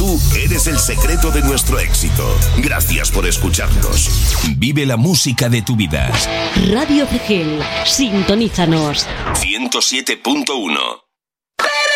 tú eres el secreto de nuestro éxito. Gracias por escucharnos. Vive la música de tu vida. Radio Cegel, sintonízanos. 107.1